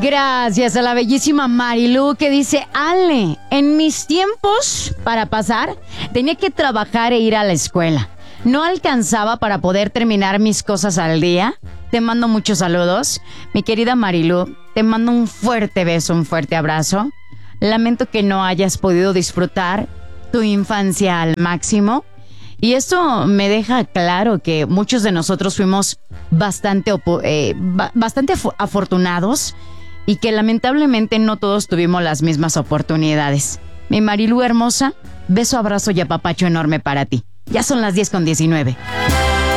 Gracias a la bellísima Marilu que dice: Ale, en mis tiempos para pasar tenía que trabajar e ir a la escuela. No alcanzaba para poder terminar mis cosas al día. Te mando muchos saludos. Mi querida Marilu, te mando un fuerte beso, un fuerte abrazo. Lamento que no hayas podido disfrutar tu infancia al máximo. Y esto me deja claro que muchos de nosotros fuimos bastante afortunados y que lamentablemente no todos tuvimos las mismas oportunidades. Mi Marilu hermosa, beso, abrazo y apapacho enorme para ti. Ya son las 10:19.